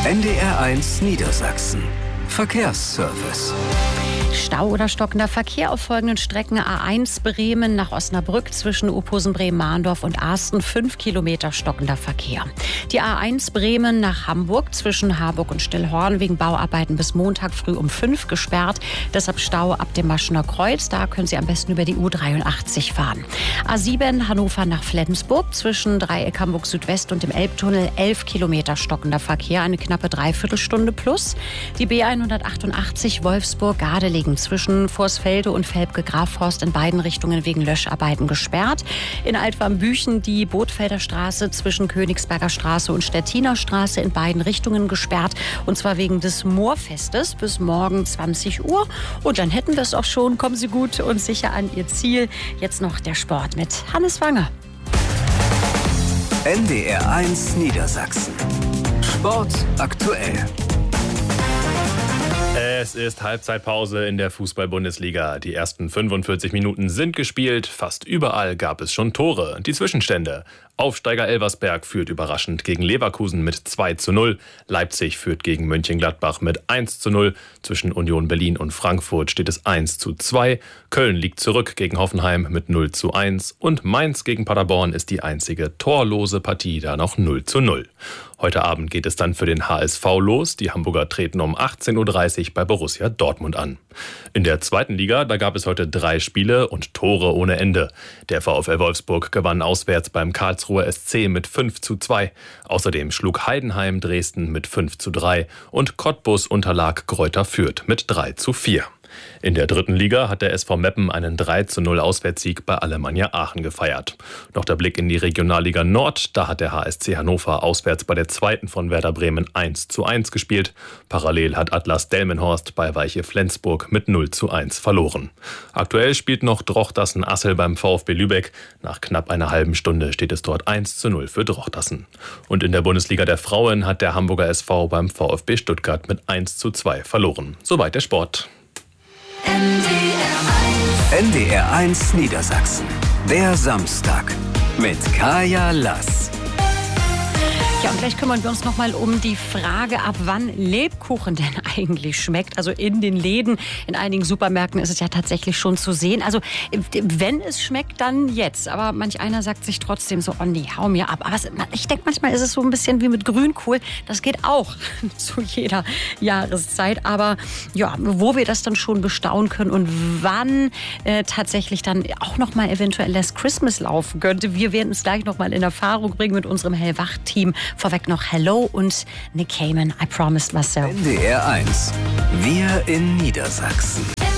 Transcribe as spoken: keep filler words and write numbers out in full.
N D R eins Niedersachsen. Verkehrsservice. Stau oder stockender Verkehr auf folgenden Strecken: A eins Bremen nach Osnabrück zwischen Uphusen, Bremen-Mahndorf und Arsten, fünf Kilometer stockender Verkehr. Die A eins Bremen nach Hamburg zwischen Harburg und Stillhorn wegen Bauarbeiten bis Montag früh um fünf gesperrt. Deshalb Stau ab dem Maschener Kreuz. Da können Sie am besten über die U dreiundachtzig fahren. A sieben Hannover nach Flensburg zwischen Dreieck Hamburg Südwest und dem Elbtunnel, elf Kilometer stockender Verkehr, eine knappe Dreiviertelstunde plus. Die B hundertachtundachtzig Wolfsburg-Gardelegen zwischen Vorsfelde und Velpke-Grafhorst in beiden Richtungen wegen Löscharbeiten gesperrt. In Altwarmbüchen die Bootfelder Straße zwischen Königsberger Straße und Stettiner Straße in beiden Richtungen gesperrt. Und zwar wegen des Moorfestes bis morgen zwanzig Uhr. Und dann hätten wir es auch schon. Kommen Sie gut und sicher an Ihr Ziel. Jetzt noch der Sport mit Hannes Wanger. N D R eins Niedersachsen. Sport aktuell. Es ist Halbzeitpause in der Fußball-Bundesliga. Die ersten fünfundvierzig Minuten sind gespielt. Fast überall gab es schon Tore. Die Zwischenstände: Aufsteiger Elversberg führt überraschend gegen Leverkusen mit zwei zu null. Leipzig führt gegen Mönchengladbach mit eins zu null. Zwischen Union Berlin und Frankfurt steht es eins zu zwei. Köln liegt zurück gegen Hoffenheim mit null zu eins. Und Mainz gegen Paderborn ist die einzige torlose Partie, da noch null zu null. Heute Abend geht es dann für den H S V los. Die Hamburger treten um achtzehn Uhr dreißig bei Borussia Dortmund an. In der zweiten Liga, da gab es heute drei Spiele und Tore ohne Ende. Der VfL Wolfsburg gewann auswärts beim Karlsruher S C mit fünf zu zwei. Außerdem schlug Heidenheim Dresden mit fünf zu drei und Cottbus unterlag Greuther Fürth mit drei zu vier. In der dritten Liga hat der S V Meppen einen drei zu null Auswärtssieg bei Alemannia Aachen gefeiert. Noch der Blick in die Regionalliga Nord. Da hat der H S C Hannover auswärts bei der zweiten von Werder Bremen eins zu eins gespielt. Parallel hat Atlas Delmenhorst bei Weiche Flensburg mit null zu eins verloren. Aktuell spielt noch Drochtersen-Assel beim VfB Lübeck. Nach knapp einer halben Stunde steht es dort eins zu null für Drochtersen. Und in der Bundesliga der Frauen hat der Hamburger S V beim VfB Stuttgart mit eins zu zwei verloren. Soweit der Sport. N D R eins Niedersachsen. Der Samstag mit Kaya Lass. Ja, und gleich kümmern wir uns noch mal um die Frage, ab wann Lebkuchen denn eigentlich schmeckt. Also in den Läden, in einigen Supermärkten ist es ja tatsächlich schon zu sehen. Also wenn es schmeckt, dann jetzt. Aber manch einer sagt sich trotzdem so, oh nee, hau mir ab. Aber es, ich denke, manchmal ist es so ein bisschen wie mit Grünkohl. Das geht auch zu jeder Jahreszeit. Aber ja, wo wir das dann schon bestaunen können und wann äh, tatsächlich dann auch noch mal eventuell Last Christmas laufen könnte. Wir werden es gleich noch mal in Erfahrung bringen mit unserem Hellwach-Team. Vorweg noch Hello und Nick Cayman, I Promised Myself. N D R eins. Wir in Niedersachsen.